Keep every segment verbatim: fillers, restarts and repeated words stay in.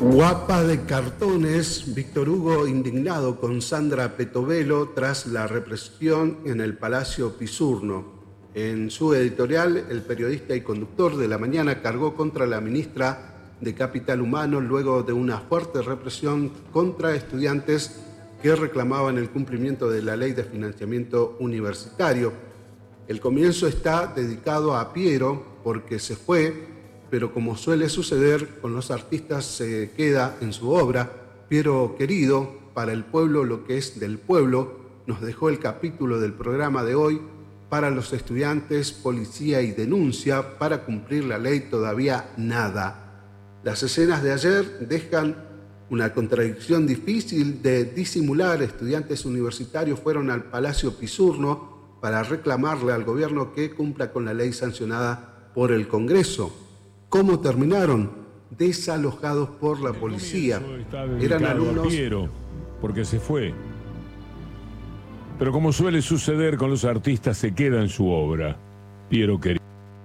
Guapa de cartones, Víctor Hugo indignado con Sandra Petovelo tras la represión en el Palacio Pisurno. En su editorial, el periodista y conductor de La Mañana cargó contra la ministra de Capital Humano luego de una fuerte represión contra estudiantes que reclamaban el cumplimiento de la Ley de Financiamiento Universitario. El comienzo está dedicado a Piero porque se fue, pero como suele suceder con los artistas se queda en su obra. Piero querido, para el pueblo lo que es del pueblo, nos dejó el capítulo del programa de hoy. Para los estudiantes, policía y denuncia, para cumplir la ley todavía nada. Las escenas de ayer dejan una contradicción difícil de disimular. Estudiantes universitarios fueron al Palacio Pisurno para reclamarle al gobierno que cumpla con la ley sancionada por el Congreso. ¿Cómo terminaron? Desalojados por la policía. Eran alumnos. Piero, porque se fue. Pero como suele suceder con los artistas, se queda en su obra. Piero querido.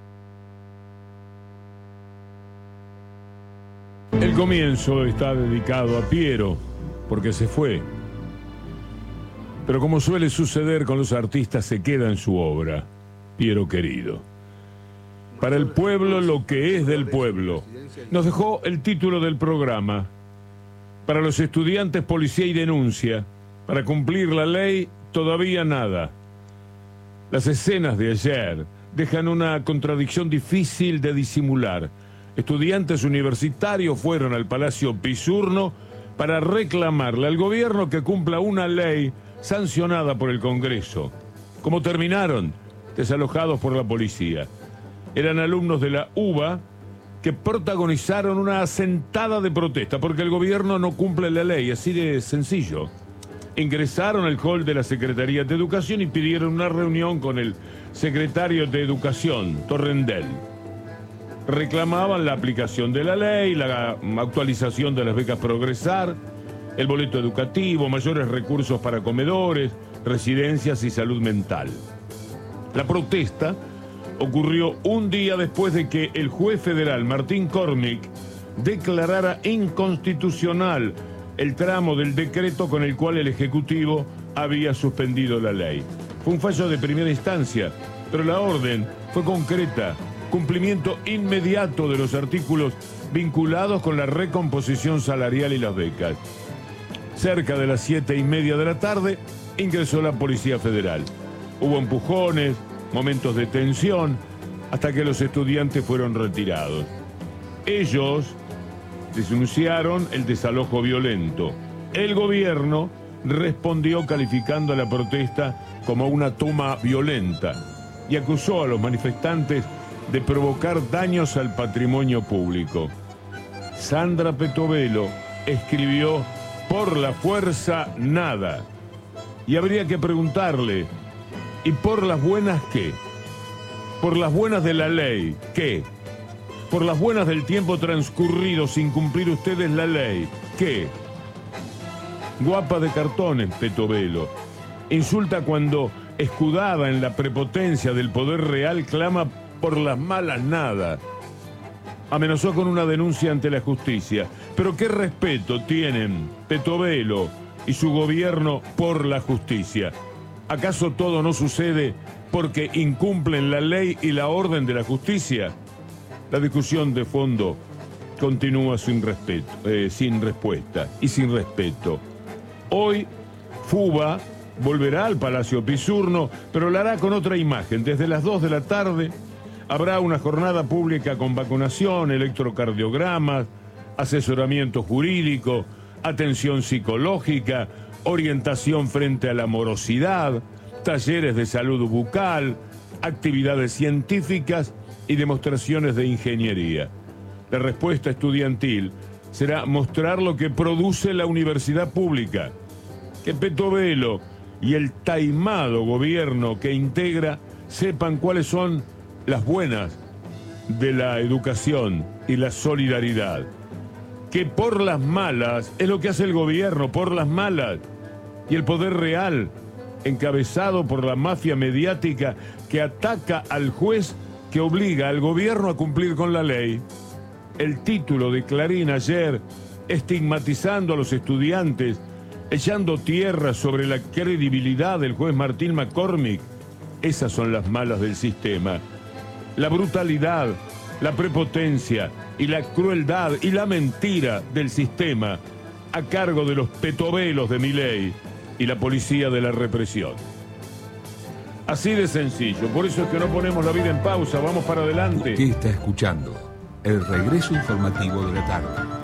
El comienzo está dedicado a Piero, porque se fue. Pero como suele suceder con los artistas, se queda en su obra. Piero querido. Para el pueblo lo que es del pueblo. Nos dejó el título del programa. Para los estudiantes, policía y denuncia. Para cumplir la ley, todavía nada. Las escenas de ayer dejan una contradicción difícil de disimular. Estudiantes universitarios fueron al Palacio Pisurno para reclamarle al gobierno que cumpla una ley sancionada por el Congreso. ¿Cómo terminaron? Desalojados por la policía. Eran alumnos de la U B A que protagonizaron una sentada de protesta porque el gobierno no cumple la ley, así de sencillo. Ingresaron al hall de la Secretaría de Educación y pidieron una reunión con el secretario de Educación, Torrendel. Reclamaban la aplicación de la ley, la actualización de las becas Progresar, el boleto educativo, mayores recursos para comedores, residencias y salud mental. La protesta ocurrió un día después de que el juez federal Martín Cormick declarara inconstitucional el tramo del decreto con el cual el Ejecutivo había suspendido la ley. Fue un fallo de primera instancia, pero la orden fue concreta, cumplimiento inmediato de los artículos vinculados con la recomposición salarial y las becas. Cerca de las siete y media de la tarde ingresó la Policía Federal. Hubo empujones, momentos de tensión, hasta que los estudiantes fueron retirados. Ellos denunciaron el desalojo violento. El gobierno respondió calificando a la protesta como una toma violenta y acusó a los manifestantes de provocar daños al patrimonio público. Sandra Petovelo escribió: por la fuerza, nada. Y habría que preguntarle: ¿y por las buenas qué? Por las buenas de la ley, ¿qué? Por las buenas del tiempo transcurrido sin cumplir ustedes la ley, ¿qué? Guapa de cartones, Petovelo. Insulta cuando, escudada en la prepotencia del poder real, clama por las malas nada. Amenazó con una denuncia ante la justicia. Pero ¿qué respeto tienen Petovelo y su gobierno por la justicia? ¿Acaso todo no sucede porque incumplen la ley y la orden de la justicia? La discusión de fondo continúa sin respeto, eh, sin respuesta y sin respeto. Hoy, FUBA volverá al Palacio Pisurno, pero lo hará con otra imagen. Desde las dos de la tarde habrá una jornada pública con vacunación, electrocardiogramas, asesoramiento jurídico, atención psicológica, orientación frente a la morosidad, talleres de salud bucal, actividades científicas y demostraciones de ingeniería. La respuesta estudiantil será mostrar lo que produce la universidad pública, que Petovelo y el taimado gobierno que integra sepan cuáles son las buenas de la educación y la solidaridad. Que por las malas es lo que hace el gobierno, por las malas, y el poder real, encabezado por la mafia mediática que ataca al juez que obliga al gobierno a cumplir con la ley. El título de Clarín ayer estigmatizando a los estudiantes, echando tierra sobre la credibilidad del juez Martín McCormick. Esas son las malas del sistema. La brutalidad, la prepotencia y la crueldad y la mentira del sistema a cargo de los petobelos de Milei y la policía de la represión. Así de sencillo. Por eso es que no ponemos la vida en pausa. Vamos para adelante. ¿Qué está escuchando? El regreso informativo de la tarde.